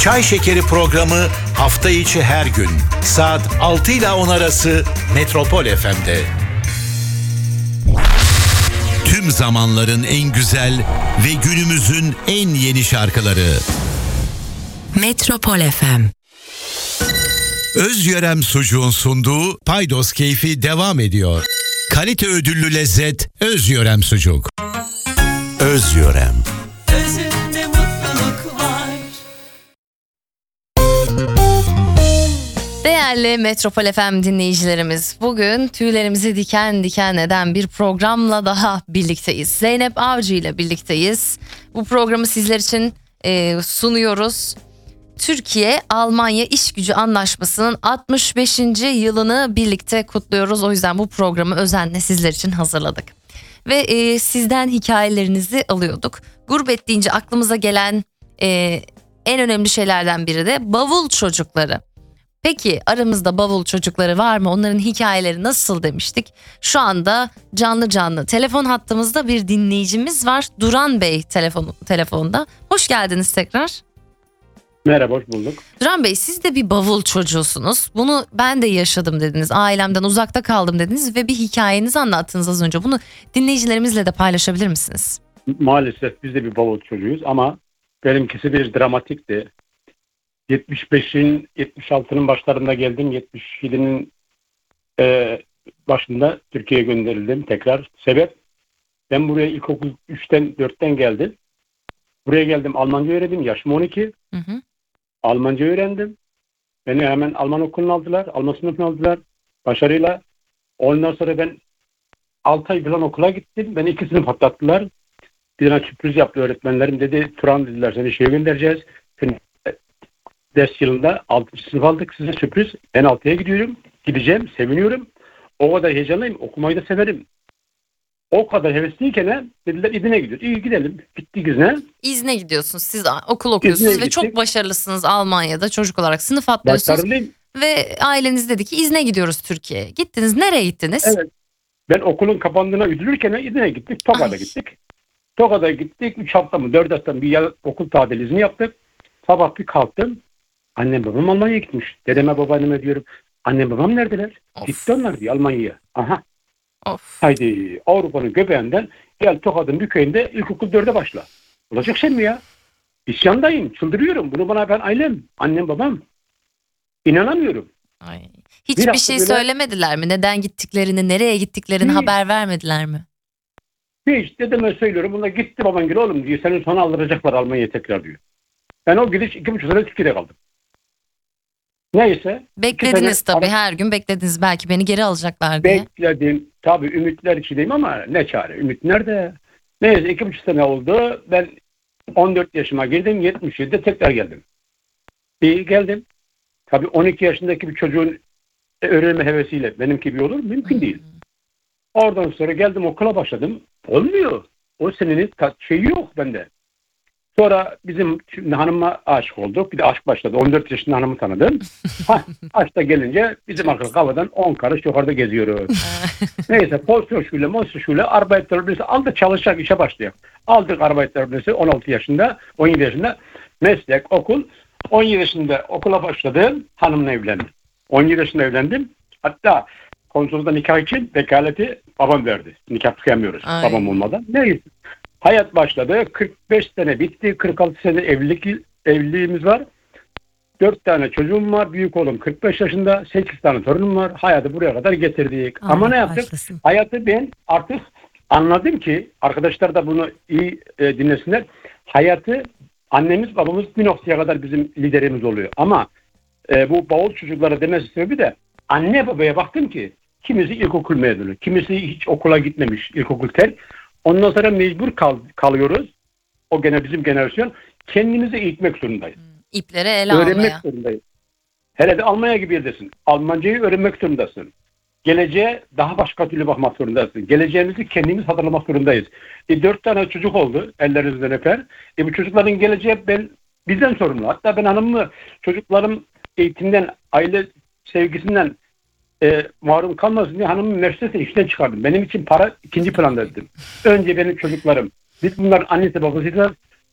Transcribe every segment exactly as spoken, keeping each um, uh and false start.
Çay Şekeri programı hafta içi her gün saat altı ile on arası Metropol F M'de. Tüm zamanların en güzel ve günümüzün en yeni şarkıları. Metropol F M. Özyörem Sucuğun sunduğu Paydos Keyfi devam ediyor. Kalite ödüllü lezzet Özyörem Sucuk. Özyörem. Özünde mutluluk var. Değerli Metropol F M dinleyicilerimiz, bugün tüylerimizi diken diken eden bir programla daha birlikteyiz. Zeynep Avcı ile birlikteyiz. Bu programı sizler için e, sunuyoruz. Türkiye-Almanya İşgücü Anlaşması'nın altmış beşinci yılını birlikte kutluyoruz. O yüzden bu programı özenle sizler için hazırladık. Ve e, sizden hikayelerinizi alıyorduk. Gurbet deyince aklımıza gelen e, en önemli şeylerden biri de bavul çocukları. Peki aramızda bavul çocukları var mı? Onların hikayeleri nasıl demiştik? Şu anda canlı canlı telefon hattımızda bir dinleyicimiz var. Duran Bey telefon, telefonda. Hoş geldiniz tekrar. Merhaba, hoş bulduk. Duran Bey, siz de bir bavul çocuğusunuz. Bunu ben de yaşadım dediniz. Ailemden uzakta kaldım dediniz ve bir hikayenizi anlattınız az önce. Bunu dinleyicilerimizle de paylaşabilir misiniz? Maalesef biz de bir bavul çocuğuyuz ama benimkisi bir dramatikti. yetmiş beşin, yetmiş altının başlarında geldim. yetmiş yedinin e, başında Türkiye'ye gönderildim tekrar. Sebep, ben buraya ilkokul üçten dörtten geldim. Buraya geldim, Almanca öğrendim. Yaşım on iki. Hı hı. Almanca öğrendim. Beni hemen Alman okuluna aldılar. Alman sınıfına aldılar. Başarıyla. Ondan sonra ben altı ay falan okula gittim. Beni iki sınıf atlattılar. Bir tane sürpriz yaptı öğretmenlerim. Dedi, Turan dediler, seni şeye göndereceğiz. Seni ders yılında altıncı sınıf aldık, size sürpriz. Ben altıya gidiyorum. Gideceğim. Seviniyorum. O kadar heyecanlıyım. Okumayı da severim. O kadar hevesliyken dediler İzne gidiyor. İyi gidelim. Gittik İzne. İzne gidiyorsunuz. Siz okul okuyorsunuz İzne ve çok gittik. başarılısınız Almanya'da çocuk olarak. Sınıf atlıyorsunuz. Başarılıyım. Ve aileniz dedi ki İzne gidiyoruz Türkiye'ye. Gittiniz. Nereye gittiniz? Evet. Ben okulun kapandığına üzülürken İzne'ye gittik. Tokat'a Ay. gittik. Tokat'a gittik. üç hafta mı dört hafta mı bir yıl okul tatil izni yaptık. Sabah bir kalktım. Annem babam Almanya'ya gitmiş. Dedeme babaanneme diyorum. Annem babam neredeler? Of. Gitti onlar diye Almanya'ya. Aha. Of. Haydi Avrupa'nın göbeğinden gel Tokat'ın bir köyünde ilkokul dörde başla. Olacak şey mi ya? İsyandayım. Çıldırıyorum. Bunu bana ben ailem. Annem babam. İnanamıyorum. Ay. Bir Hiçbir hafta şey böyle- söylemediler mi? Neden gittiklerini, nereye gittiklerini Hiç. haber vermediler mi? Hiç dedeme söylüyorum. Buna gitti baban gel oğlum diyor. Seni sonra aldıracaklar Almanya'ya tekrar diyor. Ben o gidiş iki buçuk sene Türkiye'de kaldım. Neyse. Beklediniz sene- tabii, her gün beklediniz belki beni geri alacaklar diye. Bekledim. Tabii ümitler içindeyim ama ne çare. Ümit nerede? Neyse iki buçuk sene oldu. Ben on dört yaşıma girdim. yetmiş yedide tekrar geldim. İyi geldim. Tabii on iki yaşındaki bir çocuğun öğrenme hevesiyle benimki bir olur mu? Mümkün değil. Oradan sonra geldim okula başladım. Olmuyor. O senenin ta- şeyi yok bende. Sonra bizim şimdi hanıma aşık olduk. Bir de aşk başladı. on dört yaşında hanımı tanıdım. Hah, aşk da gelince bizim arka havadan on karış yukarıda geziyoruz. Neyse Volkshochschule, Volkshochschule, Arbeiterblöse aldı çalışacak işe başlıyor. Aldık Arbeiterblöse on altı yaşında, on yedi yaşında meslek, okul. on yedi yaşında okula başladım. Hanımla evlendim. on yedi yaşında evlendim. Hatta konsolda nikah için vekaleti babam verdi. Nikah kıyamıyoruz Ay. babam olmadan. Neyse. Hayat başladı. kırk beş sene bitti. kırk altı sene evlilik evliliğimiz var. dört tane çocuğum var. Büyük oğlum kırk beş yaşında. sekiz tane torunum var. Hayatı buraya kadar getirdik. Allah Ama ne yaptık? başlasın. Hayatı ben artık anladım ki, arkadaşlar da bunu iyi e, dinlesinler. Hayatı annemiz babamız bir noktaya kadar bizim liderimiz oluyor. Ama e, bu bavul çocuklara demesi sebebi de anne babaya baktım ki kimisi ilkokul mezunu, kimisi hiç okula gitmemiş, ilkokul terk. Ondan sonra mecbur kal, kalıyoruz. O gene bizim jenerasyon. Kendimizi eğitmek zorundayız. İpleri ele Öğrenmek almaya. zorundayız. Hele de Almanya gibi yerdesin. Almancayı öğrenmek zorundasın. Geleceğe daha başka türlü bakmak zorundasın. Geleceğimizi kendimiz hazırlamak zorundayız. E, dört tane çocuk oldu. Ellerinizden öper. E, bu çocukların geleceği ben, bizden sorumlu. Hatta ben hanımımı çocuklarım eğitimden, aile sevgisinden e, mahrum kalmasın diye hanımın üniversitesi işten çıkardım. Benim için para ikinci planda dedim. Önce benim çocuklarım. Biz bunların annesi babasıyla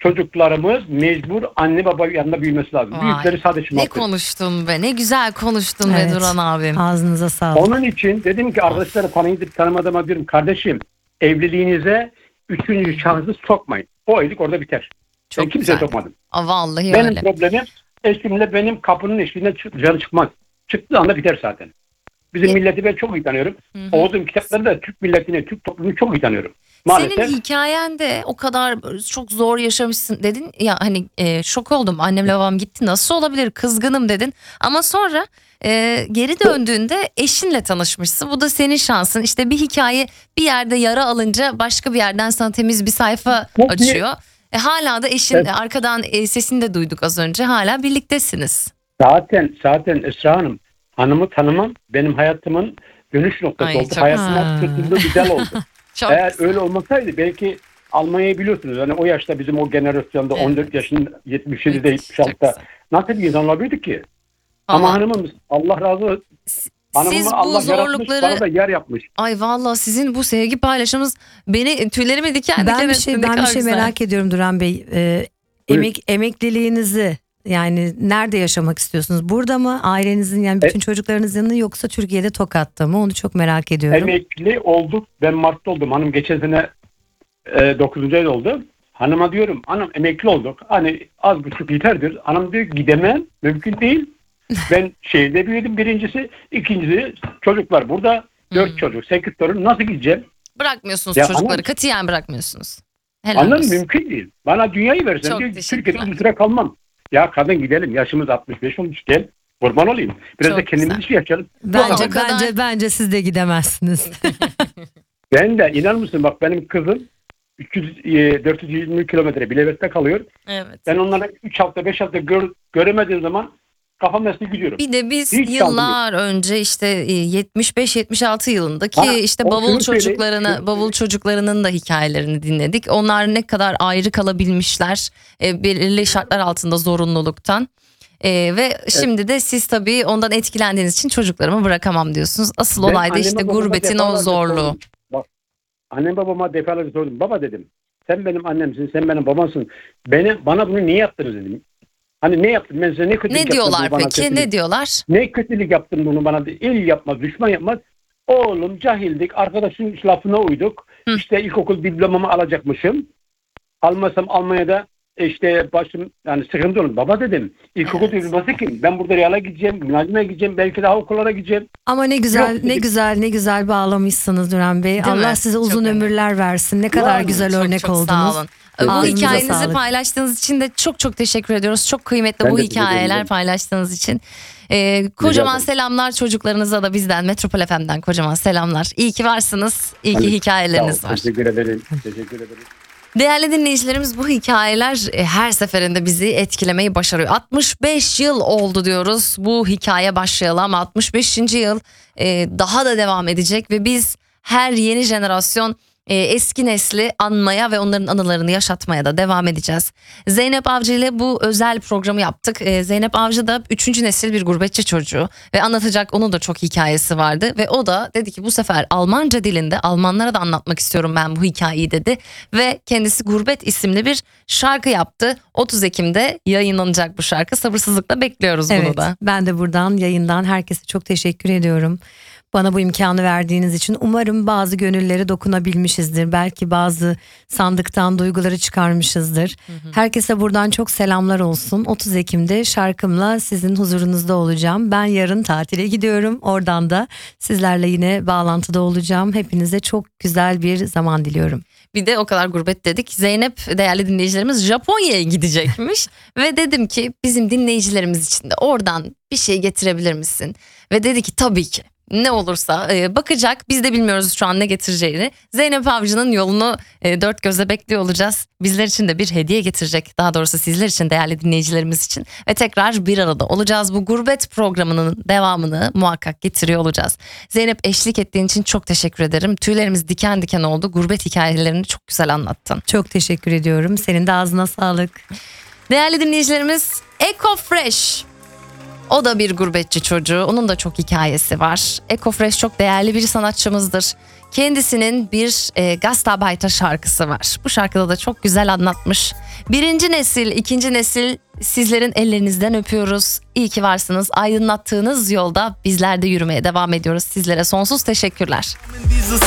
çocuklarımız mecbur anne baba yanında büyümesi lazım. Vay, Büyükleri sadece Ne şımartır. konuştun be, ne güzel konuştun be Evet. Duran abim. Ağzınıza sağlık. Onun için dedim ki arkadaşlara tanıyıp tanımadığıma diyorum kardeşim evliliğinize üçüncü şahsı sokmayın. O evlilik orada biter. Çok ben kimseye güzel. sokmadım. Aa, vallahi Benim öyle. problemim eşimle benim kapının eşiğinden canı çıkmaz. Çıktığı anda biter zaten. Bizim E- milleti ben çok iyi tanıyorum. Hı hı. Oğuz'un kitaplarında Türk milletini, Türk toplumunu çok iyi tanıyorum. Maalesef. Senin hikayende o kadar çok zor yaşamışsın dedin ya, hani e, şok oldum, annemle babam gitti nasıl olabilir, kızgınım dedin ama sonra e, geri döndüğünde eşinle tanışmışsın. Bu da senin şansın. İşte bir hikaye bir yerde yara alınca başka bir yerden sana temiz bir sayfa Bu bir- açıyor. E, hala da eşin, Evet. arkadan e, sesini de duyduk az önce, hala birliktesiniz. Zaten zaten Esra Hanım hanımı tanımam benim hayatımın dönüş noktası Ay, oldu. çok- Hayatım Ha. tutuldu güzel oldu. Çok Eğer öyle olmasaydı belki Almanya'yı biliyorsunuz. Hani o yaşta bizim o jenerasyonda Evet. on dört yaşında yetmiş yedide Evet, yetmiş çok altıda güzel. nasıl bir insan olabilirdik ki? Ama Ama hanımımız Allah razı olsun. siz Hanımımı bu Allah yaratmış zorlukları, bana da yer yapmış. ay vallahi sizin bu sevgi paylaşımınız beni, tüylerimi diken diken Ben bir etti. şey Ne ben bir kadar şey güzel. merak ediyorum Duran Bey. Ee, Buyurun. emek emekliliğinizi yani nerede yaşamak istiyorsunuz? Burada mı? Ailenizin yani bütün çocuklarınızın yanında, yoksa Türkiye'de Tokat'ta mı? Onu çok merak ediyorum. Emekli olduk. Ben Mart'ta oldum. Hanım geçen sene e, dokuzuncu ay oldu. Hanıma diyorum hanım emekli olduk. Hani az buçuk yeterdir. Hanım diyor gidemem. Mümkün değil. Ben şehirde büyüdüm birincisi. İkincisi çocuklar burada. Dört Hmm. çocuk, sekiz torun. Nasıl gideceğim? Bırakmıyorsunuz Ya çocukları. anam- Katiyen bırakmıyorsunuz. Helal Anladın olsun. mümkün değil. Bana dünyayı versen Çok diyor, teşekkürler. Türkiye'de uzun süre kalmam. Ya kadın gidelim. Yaşımız altmış beş olmuş. Gel. Kurban olayım. Biraz Çok da kendimiz güzel. işi yaşayalım. Bence O kadar- bence bence siz de gidemezsiniz. Ben de inan mısın bak benim kızım üç yüz e, dört yüz yirmi kilometre Bilevet'te kalıyor. Evet. Ben onları üç hafta beş hafta gör, göremediğim zaman kafam nesli gidiyorum. Bir de biz Hiç yıllar önce işte e, yetmiş beş yetmiş altı yılındaki Ha, işte o bavul şunu söyle, çocuklarını, şunu bavul söyle. çocuklarının da hikayelerini dinledik. Onlar ne kadar ayrı kalabilmişler e, belirli şartlar altında zorunluluktan. E, ve şimdi de siz tabii ondan etkilendiğiniz için çocuklarımı bırakamam diyorsunuz. Asıl Ben olay da anneme işte babama gurbetin o defalarca zorluğu. sordum. Bak, annem babama defalarca sordum. Baba dedim. Sen benim annemsin, sen benim babamsın. Beni, bana bunu niye yaptınız dedim. Hani ne yaptım ben size ne kötülük Ne yaptım diyorlar bunu bana peki? kötülük- Ne diyorlar? Ne kötülük yaptın bunu bana? İl yapmaz, düşman yapmaz. Oğlum cahildik, arkadaşın lafına uyduk. Hı. İşte ilkokul diplomamı alacakmışım. Almasam Almanya'da işte başım yani sıkıntı olur. Baba dedim, ilkokul Evet. diploması kim? Ben burada Real'a gideceğim, gimnazyuma gideceğim, belki daha okullara gideceğim. Ama ne güzel Yok, ne dedik. güzel ne güzel bağlamışsınız Duran Bey. Değil Allah mi? size Çok uzun önemli. ömürler versin. Ne kadar Yani güzel Çok örnek çok oldunuz. sağ olun. Bu Ağzınıza hikayenizi sağlık. paylaştığınız için de çok çok teşekkür ediyoruz. Çok kıymetli Ben bu de teşekkür hikayeler ederim. paylaştığınız için. Ee, kocaman ederim. selamlar çocuklarınıza da bizden, Metropol F M'den kocaman selamlar. İyi ki varsınız. İyi ki Hani, hikayeleriniz sağ ol, var. Teşekkür ederim. Teşekkür ederim. Değerli dinleyicilerimiz, bu hikayeler e, her seferinde bizi etkilemeyi başarıyor. altmış beş yıl oldu diyoruz bu hikaye başlayalı ama altmış beşinci yıl e, daha da devam edecek ve biz her yeni jenerasyon e, eski nesli anmaya ve onların anılarını yaşatmaya da devam edeceğiz. Zeynep Avcı ile bu özel programı yaptık. E, Zeynep Avcı da üçüncü nesil bir gurbetçi çocuğu ve anlatacak onun da çok hikayesi vardı ve o da dedi ki bu sefer Almanca dilinde Almanlara da anlatmak istiyorum ben bu hikayeyi dedi ve kendisi Gurbet isimli bir şarkı yaptı. otuz Ekim'de yayınlanacak bu şarkı. Sabırsızlıkla bekliyoruz bunu Evet, da. ben de buradan yayından herkese çok teşekkür ediyorum. Bana bu imkanı verdiğiniz için umarım bazı gönülleri dokunabilmişizdir. Belki bazı sandıktan duyguları çıkarmışızdır. Herkese buradan çok selamlar olsun. otuz Ekim'de şarkımla sizin huzurunuzda olacağım. Ben yarın tatile gidiyorum. Oradan da sizlerle yine bağlantıda olacağım. Hepinize çok güzel bir zaman diliyorum. Bir de o kadar gurbet dedik. Zeynep, değerli dinleyicilerimiz, Japonya'ya gidecekmiş. Ve dedim ki bizim dinleyicilerimiz için de oradan bir şey getirebilir misin? Ve dedi ki tabii ki. Ne olursa e, bakacak, biz de bilmiyoruz şu an ne getireceğini. Zeynep Avcı'nın yolunu e, dört gözle bekliyor olacağız. Bizler için de bir hediye getirecek, daha doğrusu sizler için, değerli dinleyicilerimiz için. Ve tekrar bir arada olacağız. Bu gurbet programının devamını muhakkak getiriyor olacağız. Zeynep, eşlik ettiğin için çok teşekkür ederim. Tüylerimiz diken diken oldu. Gurbet hikayelerini çok güzel anlattın. Çok teşekkür ediyorum. Senin de ağzına sağlık. Değerli dinleyicilerimiz, Eco Fresh O da bir gurbetçi çocuğu. Onun da çok hikayesi var. Eko Fresh çok değerli bir sanatçımızdır. Kendisinin bir e, Gastarbeiter şarkısı var. Bu şarkıda da çok güzel anlatmış. Birinci nesil, ikinci nesil sizlerin ellerinizden öpüyoruz. İyi ki varsınız. Aydınlattığınız yolda bizler de yürümeye devam ediyoruz. Sizlere sonsuz teşekkürler.